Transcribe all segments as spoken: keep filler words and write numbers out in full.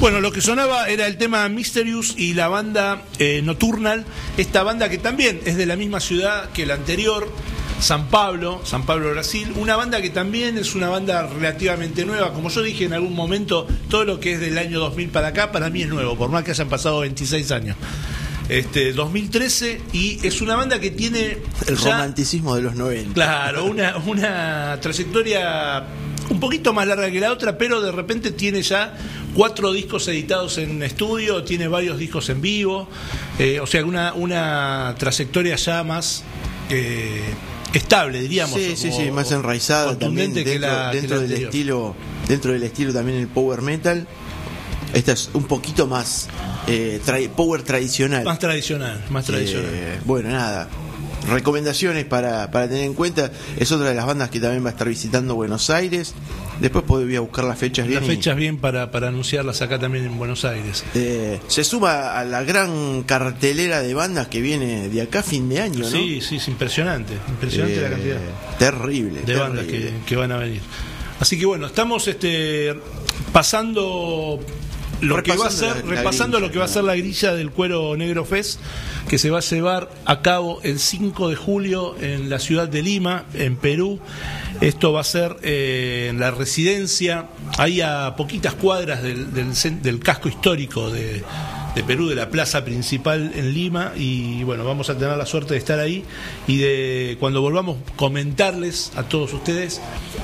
Bueno, lo que sonaba era el tema Mysterious y la banda eh, Nocturnal, esta banda que también es de la misma ciudad que la anterior, San Pablo, San Pablo, Brasil, una banda que también es una banda relativamente nueva. Como yo dije en algún momento, todo lo que es del año dos mil para acá para mí es nuevo, por más que hayan pasado veintiséis años. Este, dos mil trece, y es una banda que tiene el ya, romanticismo de los noventa. Claro, una, una trayectoria un poquito más larga que la otra, pero de repente tiene ya cuatro discos editados en estudio, tiene varios discos en vivo, eh, o sea, una, una trayectoria ya más eh, estable, diríamos. Sí, sí, sí, más enraizada también dentro, que la, dentro que la del estilo, dentro del estilo también el power metal. Esta es un poquito más eh, tra- power tradicional. Más tradicional, más tradicional. Eh, bueno, nada. Recomendaciones para, para tener en cuenta. Es otra de las bandas que también va a estar visitando Buenos Aires. Después voy a buscar las fechas bien. Las fechas y... bien para, para anunciarlas acá también en Buenos Aires. Eh, se suma a la gran cartelera de bandas que viene de acá a fin de año, ¿no? Sí, sí, es impresionante. Impresionante eh, la cantidad. Terrible. De terrible. bandas que, que van a venir. Así que bueno, estamos este pasando... Lo que va a ser, la, la repasando grilla, lo que va a ser la grilla del Cuero Negro Fest, que se va a llevar a cabo el cinco de julio en la ciudad de Lima, en Perú. Esto va a ser eh, en la residencia, ahí a poquitas cuadras del, del, del casco histórico de, de Perú, de la plaza principal en Lima. Y bueno, vamos a tener la suerte de estar ahí y de cuando volvamos comentarles a todos ustedes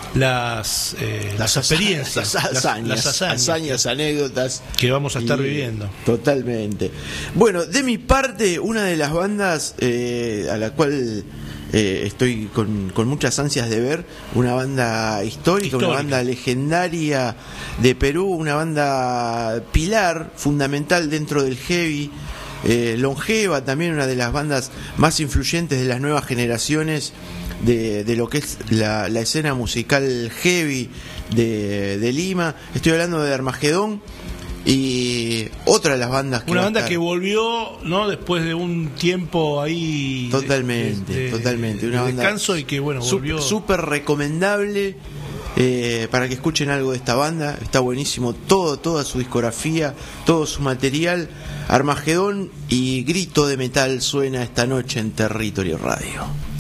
las, eh, las, las experiencias, las hazañas, las, las hazañas, hazañas, anécdotas que vamos a estar y, viviendo. Totalmente. Bueno, de mi parte, una de las bandas eh, a la cual eh, estoy con, con muchas ansias de ver, una banda histórica, histórica, una banda legendaria de Perú, una banda pilar, fundamental dentro del heavy, eh, longeva, también una de las bandas más influyentes de las nuevas generaciones de, de lo que es la, la escena musical heavy de, de Lima. Estoy hablando de Armagedón. Y otra de las bandas que una banda que volvió, ¿no? Después de un tiempo ahí totalmente, de, de, totalmente una de banda descanso y que bueno volvió súper recomendable eh, para que escuchen algo de esta banda. Está buenísimo todo, toda su discografía, todo su material. Armagedón y Grito de Metal suena esta noche en Territorio Radio.